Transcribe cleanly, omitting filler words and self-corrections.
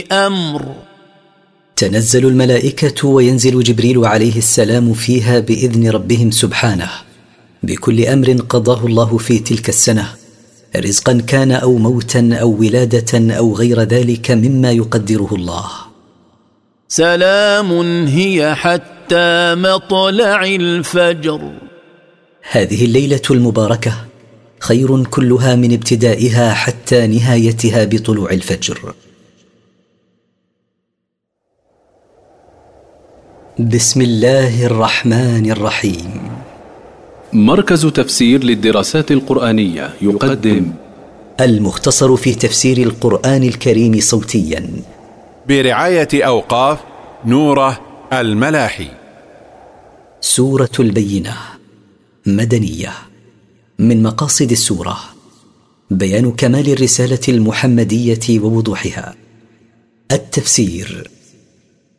أمر. تنزل الملائكة وينزل جبريل عليه السلام فيها بإذن ربهم سبحانه بكل أمر قضاه الله في تلك السنة، رزقا كان أو موتا أو ولادة أو غير ذلك مما يقدره الله. سلام هي حتى مطلع الفجر. هذه الليلة المباركة خير كلها من ابتدائها حتى نهايتها بطلوع الفجر. بسم الله الرحمن الرحيم. مركز تفسير للدراسات القرآنية يقدم المختصر في تفسير القرآن الكريم صوتيا برعاية أوقاف نوره الملاحي. سورة البينة مدنية. من مقاصد السورة بيان كمال الرسالة المحمدية ووضوحها. التفسير